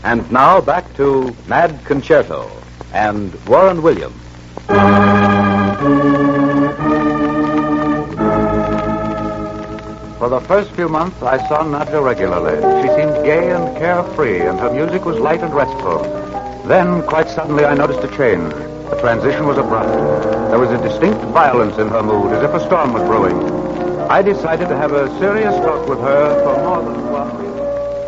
And now back to Mad Concerto and Warren Williams. For the first few months, I saw Nadja regularly. She seemed gay and carefree, and her music was light and restful. Then, quite suddenly, I noticed a change. The transition was abrupt. There was a distinct violence in her mood, as if a storm was brewing. I decided to have a serious talk with her for more than 1 week.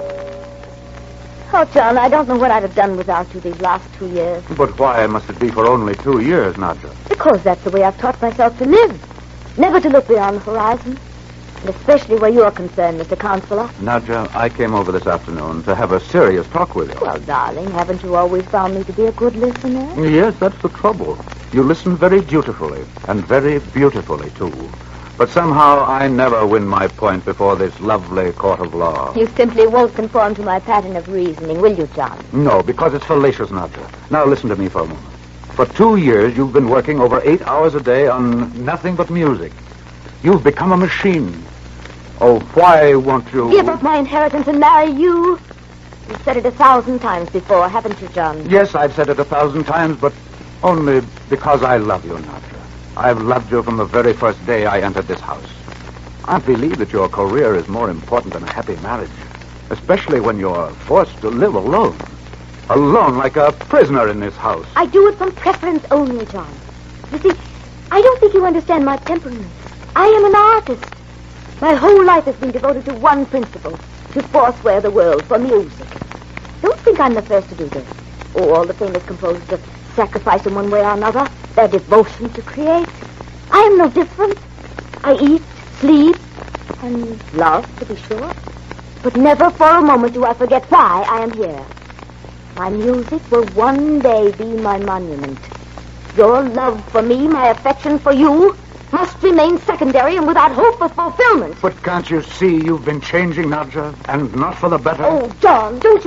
Oh, John, I don't know what I'd have done without you these last 2 years. But why must it be for only 2 years, Nadja? Because that's the way I've taught myself to live. Never to look beyond the horizon. And especially where you're concerned, Mr. Counselor. Nadja, I came over this afternoon to have a serious talk with you. Well, darling, haven't you always found me to be a good listener? Yes, that's the trouble. You listen very dutifully, and very beautifully, too. But somehow I never win my point before this lovely court of law. You simply won't conform to my pattern of reasoning, will you, John? No, because it's fallacious, Nadja. Now listen to me for a moment. For 2 years, you've been working over 8 hours a day on nothing but music. You've become a machine. Oh, why won't you... Give up my inheritance and marry you? You've said it 1,000 times before, haven't you, John? Yes, I've said it 1,000 times, but only because I love you, Nadja. I've loved you from the very first day I entered this house. I believe that your career is more important than a happy marriage, especially when you're forced to live alone. Alone like a prisoner in this house. I do it from preference only, John. You see, I don't think you understand my temperament. I am an artist. My whole life has been devoted to one principle, to forswear the world for music. Don't think I'm the first to do this. Oh, all the famous composers have sacrificed in one way or another their devotion to create. I am no different. I eat, sleep, and love, to be sure. But never for a moment do I forget why I am here. My music will one day be my monument. Your love for me, my affection for you, must remain secondary and without hope of fulfillment. But can't you see you've been changing, Nadja? And not for the better? Oh, John, don't you